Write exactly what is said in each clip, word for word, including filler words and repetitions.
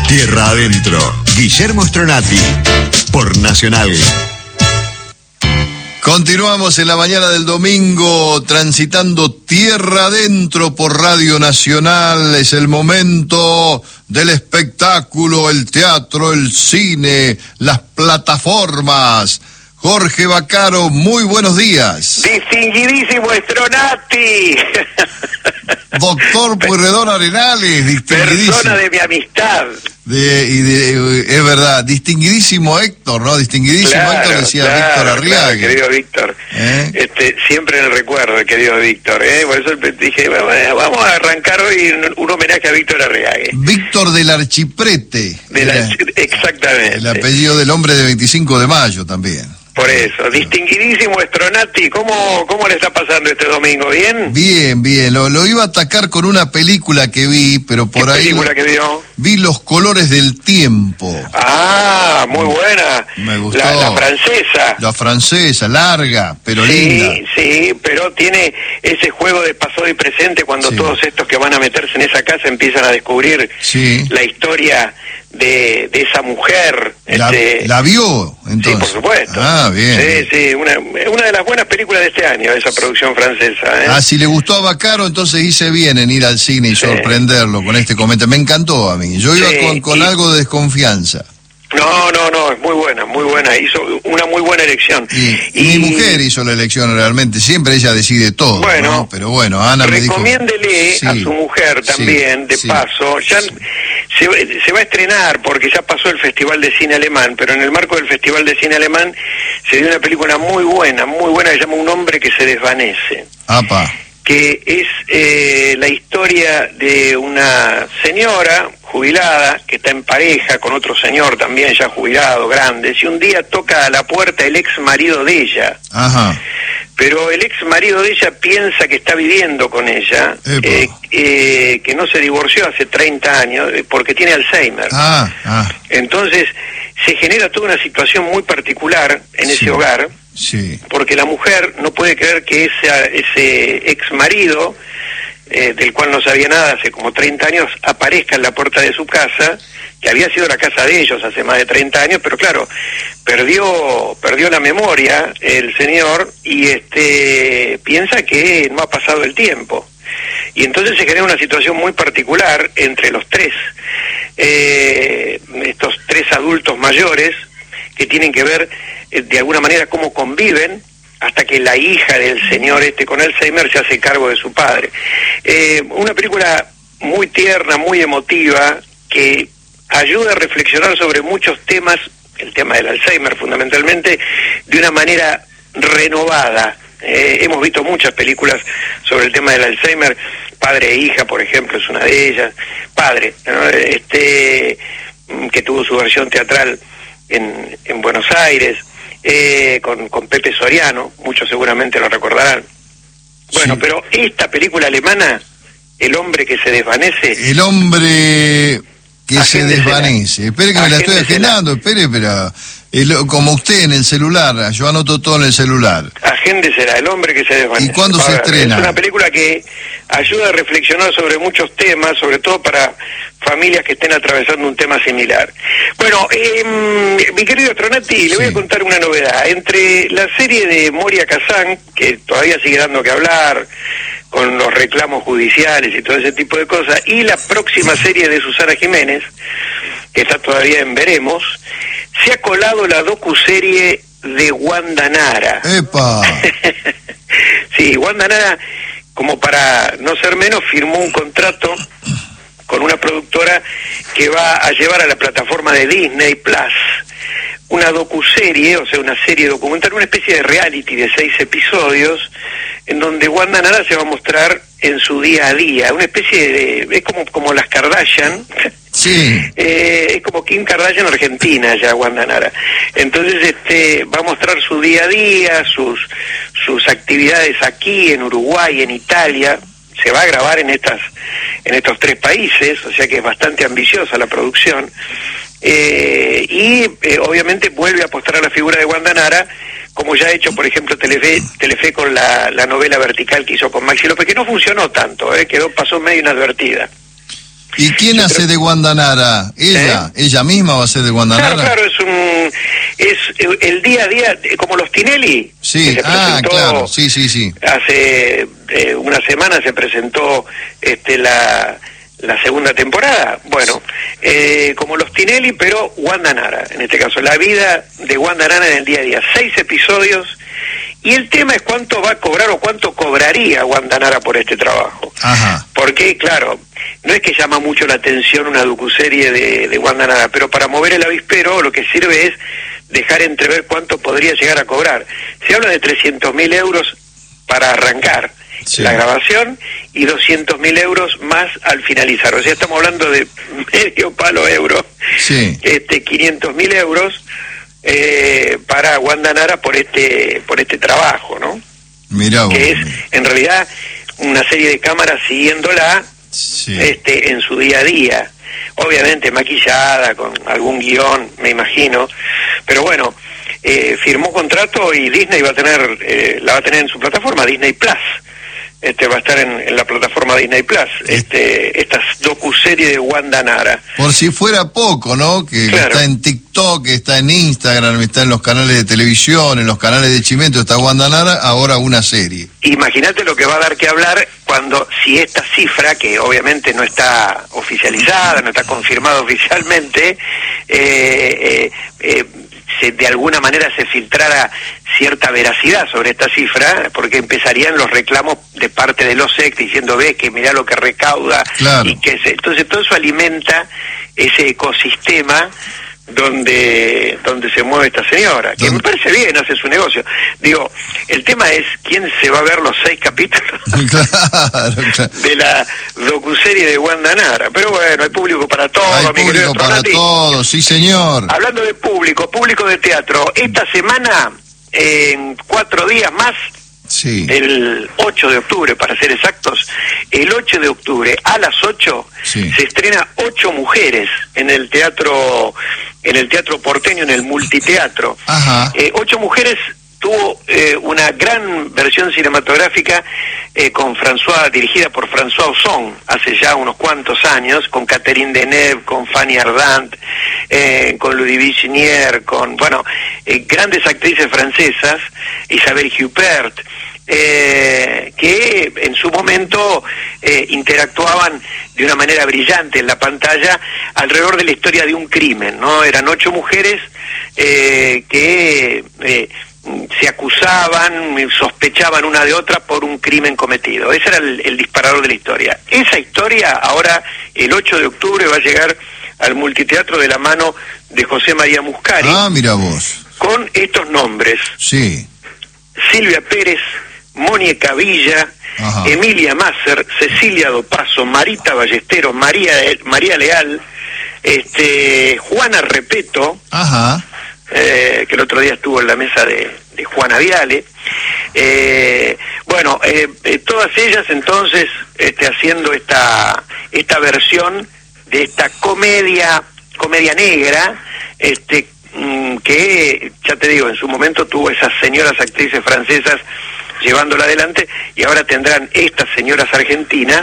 Tierra Adentro, Guillermo Stronati, por Nacional. Continuamos en la mañana del domingo transitando Tierra Adentro por Radio Nacional. Es el momento del espectáculo, el teatro, el cine, las plataformas. Jorge Vaccaro, muy buenos días. Distinguidísimo Stronati. Doctor Pueyrredón Arenales, distinguidísimo. Persona de mi amistad. De, y de, es verdad, distinguidísimo Héctor, ¿no? Distinguidísimo claro, Héctor, decía claro, Víctor Arriague. Claro, querido Víctor. ¿Eh? Este, siempre en el recuerdo, querido Víctor. ¿eh? Por eso dije, vamos a arrancar hoy un homenaje a Víctor Arriague. Víctor del Archiprete. Del Archi... Exactamente. El apellido del hombre de veinticinco de mayo también. Por eso, distinguidísimo Stronati, ¿cómo, ¿cómo le está pasando este domingo? ¿Bien? Bien, bien, lo, lo iba a atacar con una película que vi, pero por ¿Qué ahí... película que vio? Vi Los colores del tiempo. Ah, muy buena. Me gustó. La, la francesa. La francesa, larga, pero sí, linda. Sí, sí, pero tiene ese juego de pasado y presente cuando sí. todos estos que van a meterse en esa casa empiezan a descubrir sí. la historia de, de esa mujer. La, este... ¿La vio, entonces? Sí, por supuesto. Ah, bien. Sí, sí, una, una de las buenas películas de este año, esa producción francesa. ¿eh? Ah, si le gustó a Vaccaro, entonces hice bien en ir al cine y sí. sorprenderlo con este comentario. Me encantó a mí. Yo iba sí, con, con y... algo de desconfianza. No, no, no, es muy buena, muy buena, hizo una muy buena elección. Y, y mi mujer hizo la elección realmente, siempre ella decide todo, bueno, ¿no? Pero bueno, Ana me dijo... Recomiéndele sí, a su mujer también, sí, de sí, paso, ya sí. se, se va a estrenar porque ya pasó el Festival de Cine Alemán, pero en el marco del Festival de Cine Alemán se dio una película muy buena, muy buena, que se llama Un hombre que se desvanece. Apa. Que es eh, la historia de una señora jubilada que está en pareja con otro señor también ya jubilado, grande, y un día toca a la puerta el ex marido de ella. Ajá. Pero el ex marido de ella piensa que está viviendo con ella, eh, eh, que no se divorció hace treinta años porque tiene Alzheimer. Ah, ah. Entonces se genera toda una situación muy particular en sí. ese hogar. Sí. Porque la mujer no puede creer que ese, ese ex marido, eh, del cual no sabía nada hace como treinta años, aparezca en la puerta de su casa, que había sido la casa de ellos hace más de treinta años, pero claro, perdió perdió la memoria el señor y este piensa que no ha pasado el tiempo. Y entonces se genera una situación muy particular entre los tres, eh, estos tres adultos mayores, que tienen que ver eh, de alguna manera cómo conviven hasta que la hija del señor este con Alzheimer se hace cargo de su padre. Eh, una película muy tierna, muy emotiva, que ayuda a reflexionar sobre muchos temas, el tema del Alzheimer fundamentalmente, de una manera renovada. Eh, hemos visto muchas películas sobre el tema del Alzheimer, Padre e hija, por ejemplo, es una de ellas. Padre, ¿no? este que tuvo su versión teatral En, en Buenos Aires, eh, con, con Pepe Soriano, muchos seguramente lo recordarán. Bueno, sí. Pero esta película alemana, El hombre que se desvanece... El hombre que se desvanece. Espere que me la estoy agendando, espere, pero... El, como usted en el celular, yo anoto todo en el celular. Agéndesela, El hombre que se desvanece. ¿Y cuándo se estrena? Es una película que ayuda a reflexionar sobre muchos temas, sobre todo para familias que estén atravesando un tema similar. Bueno, eh, mi querido Stronati, le sí. voy a contar una novedad. Entre la serie de Moria Kazan, que todavía sigue dando que hablar, con los reclamos judiciales y todo ese tipo de cosas, y la próxima serie de Susana Jiménez, que está todavía en veremos, se ha colado la docuserie de Wanda Nara. ¡Epa! Sí, Wanda Nara, como para no ser menos, firmó un contrato con una productora que va a llevar a la plataforma de Disney Plus una docuserie, o sea, una serie documental, una especie de reality de seis episodios, en donde Wanda Nara se va a mostrar en su día a día, una especie de... es como, como las Kardashian, sí. eh, es como Kim Kardashian argentina ya, Wanda Nara. Entonces este va a mostrar su día a día, sus, sus actividades aquí, en Uruguay, en Italia. Se va a grabar en estas en estos tres países, o sea que es bastante ambiciosa la producción. Eh, y eh, obviamente vuelve a apostar a la figura de Wanda Nara, como ya ha hecho, por ejemplo, Telefe, Telefe con la, la novela vertical que hizo con Maxi López, que no funcionó tanto, eh, quedó pasó medio inadvertida. ¿Y quién hace de Wanda Nara? ¿Ella? ¿Eh? ¿Ella misma va a ser de Wanda Nara? Claro, claro, es un es el día a día, como los Tinelli. Sí, ah, claro, sí, sí, sí. Hace eh, una semana se presentó este la, la segunda temporada. Bueno, eh, como los Tinelli, pero Wanda Nara, en este caso, la vida de Wanda Nara en el día a día. Seis episodios. Y el tema es cuánto va a cobrar o cuánto cobraría Wanda Nara por este trabajo. Ajá. Porque, claro, no es que llama mucho la atención una docuserie de, de Wanda Nara, pero para mover el avispero lo que sirve es dejar entrever cuánto podría llegar a cobrar. Se habla de trescientos mil euros para arrancar sí. la grabación y doscientos mil euros más al finalizar. O sea, estamos hablando de medio palo euro, sí. este quinientos mil euros. Eh, para Wanda Nara por este por este trabajo, ¿no? Mirá vos. Que es en realidad una serie de cámaras siguiéndola sí. este en su día a día, obviamente maquillada con algún guión, me imagino, pero bueno, eh, firmó contrato y Disney va a tener eh, la va a tener en su plataforma Disney Plus. Este va a estar en, en la plataforma Disney Plus, este esta docuserie de Wanda Nara. Por si fuera poco, ¿no? Que claro. está en TikTok, está en Instagram, está en los canales de televisión, en los canales de Chimento, está Wanda Nara, ahora una serie. Imagínate lo que va a dar que hablar cuando, si esta cifra, que obviamente no está oficializada, no está confirmada oficialmente, eh, eh, eh, se, de alguna manera se filtrara cierta veracidad sobre esta cifra, porque empezarían los reclamos de parte de los ex diciendo, ve que mirá lo que recauda, claro. y que se, entonces todo eso alimenta ese ecosistema donde donde se mueve esta señora, que me parece bien, hace su negocio. Digo, el tema es quién se va a ver los seis capítulos claro, claro. de la docuserie de Wanda Nara, pero bueno, hay público para todo. Hay público para todo, sí señor. Hablando de público, público de teatro, esta semana, en cuatro días más, sí. el ocho de octubre, para ser exactos, el ocho de octubre a las ocho sí. se estrena Ocho Mujeres en el teatro en el teatro porteño, en el multiteatro. Ajá. Eh, Ocho Mujeres tuvo eh, una gran versión cinematográfica eh, con François, dirigida por François Ozon hace ya unos cuantos años, con Catherine Deneuve, con Fanny Ardant, eh, con Ludivine Ginier, con, bueno, eh, grandes actrices francesas, Isabelle Huppert, eh, que en su momento eh, interactuaban de una manera brillante en la pantalla alrededor de la historia de un crimen, ¿no? Eran ocho mujeres eh, que eh, se acusaban, sospechaban una de otra por un crimen cometido. Ese era el, el disparador de la historia. Esa historia ahora, el ocho de octubre, va a llegar al multiteatro de la mano de José María Muscari. Ah, mira vos. Con estos nombres. Sí. Silvia Pérez, Mónica Villa, Ajá. Emilia Masser, Cecilia Dopazo, Marita Ballesteros, María María Leal, este Juana Repeto, Ajá. Eh, que el otro día estuvo en la mesa de, de Juana Viale, eh, bueno, eh, eh, todas ellas entonces este, haciendo esta esta versión de esta comedia comedia negra, este que ya te digo, en su momento tuvo esas señoras actrices francesas llevándola adelante, y ahora tendrán estas señoras argentinas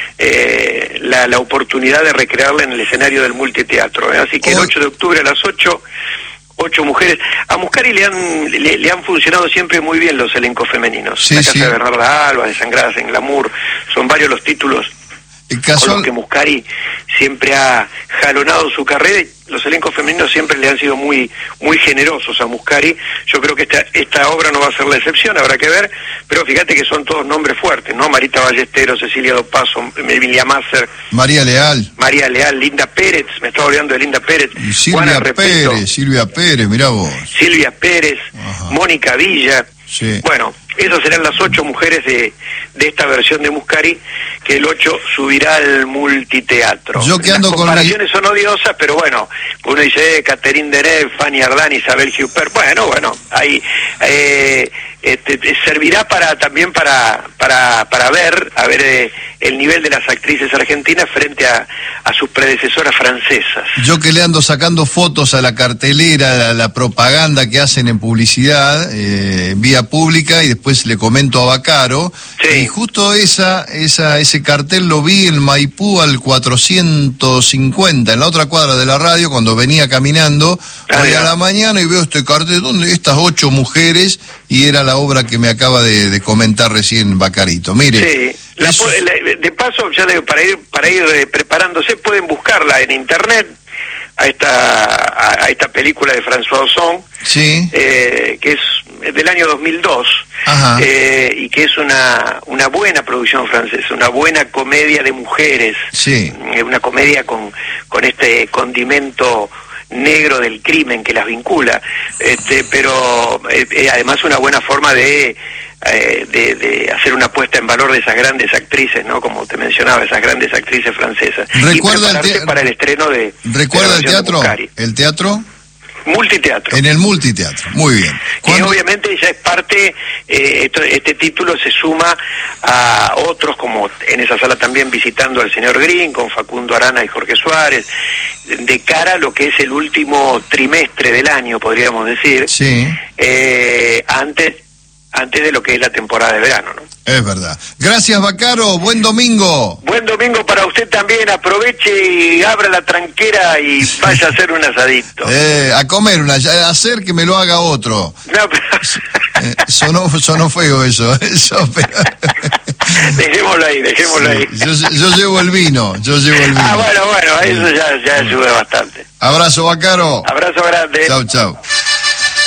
eh, la, la oportunidad de recrearla en el escenario del multiteatro, ¿eh? Así que el ocho de octubre a las ocho, ocho mujeres. A Muscari le han le, le han funcionado siempre muy bien los elencos femeninos. Sí, La Casa sí. de Bernarda Alba, Desangradas en Glamour, son varios los títulos Casual... con los que Muscari siempre ha jalonado su carrera. Los elencos femeninos siempre le han sido muy muy generosos a Muscari. Yo creo que esta esta obra no va a ser la excepción, habrá que ver, pero fíjate que son todos nombres fuertes, ¿no? Marita Ballesteros, Cecilia Dopazo, Emilia Masser, María Leal, María Leal, Linda Pérez, me estaba olvidando de Linda Pérez, y Silvia Repeto, Pérez, Silvia Pérez, mirá vos. Silvia Pérez, Ajá. Mónica Villa. Sí. Bueno, esas serán las ocho mujeres de, de esta versión de Muscari, que el ocho subirá al multiteatro. Yo que ando Las con comparaciones son odiosas, pero bueno, uno dice eh, Catherine Deneuve, Fanny Ardant, Isabelle Huppert, bueno, bueno, ahí eh, este, servirá para también para para para ver, a ver eh, el nivel de las actrices argentinas frente a, a sus predecesoras francesas. Yo que le ando sacando fotos a la cartelera, a la propaganda que hacen en publicidad, eh, vía pública, y después después le comento a Bacaro, Sí. y justo esa, esa, ese cartel lo vi en Maipú al cuatrocientos cincuenta, en la otra cuadra de la radio, cuando venía caminando Ah, hoy ya. a la mañana, y veo este cartel, donde estas ocho mujeres, y era la obra que me acaba de, de comentar recién Bacarito. Mire, Sí, la eso- pu- la- de paso, ya digo, para ir para ir eh, preparándose, pueden buscarla en internet, a esta a, a esta película de François Ozon, sí, eh, que es del año dos mil dos, Ajá. eh, y que es una, una buena producción francesa, una buena comedia de mujeres, sí, eh, una comedia con, con este condimento negro del crimen que las vincula, este, pero eh, eh, además una buena forma de, eh, de de hacer una puesta en valor de esas grandes actrices, ¿no? Como te mencionaba, esas grandes actrices francesas. ¿Recuerda y el prepararse te- para el estreno de ¿recuerda de el la versión de teatro? Muscari. ¿El teatro? Multiteatro. En el multiteatro, muy bien. Que ¿Cuándo- obviamente ya es parte, eh, esto- este título se suma a otros, como en esa sala también visitando al señor Green, con Facundo Arana y Jorge Suárez, de cara a lo que es el último trimestre del año, podríamos decir, Sí, eh, antes, antes de lo que es la temporada de verano, ¿no? es verdad. Gracias, Bacaro, buen domingo. Buen domingo para usted también, aproveche y abra la tranquera y vaya a hacer un asadito. Eh, a comer una, ya, hacer que me lo haga otro. No, pero- Eh, sonó, sonó feo eso, eso pero- dejémoslo ahí, dejémoslo ahí. yo, yo llevo el vino, yo llevo el vino. Ah, bueno, bueno, eso ya, ya ayuda bastante. Abrazo, Bacaro. Abrazo grande. Chau, chau.